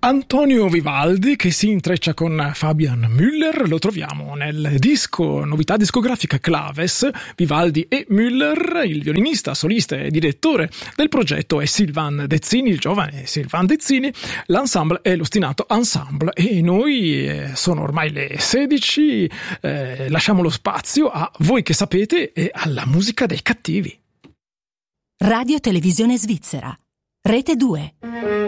Antonio Vivaldi, che si intreccia con Fabian Müller, lo troviamo nel disco novità discografica Claves. Vivaldi e Müller, il violinista, solista e direttore del progetto è Sylvain Dezzini, il giovane Sylvain Dezzini, l'ensemble è l'Ostinato Ensemble e noi sono ormai le 16, lasciamo lo spazio a voi che sapete e alla musica dei cattivi. Radio Televisione Svizzera, Rete 2.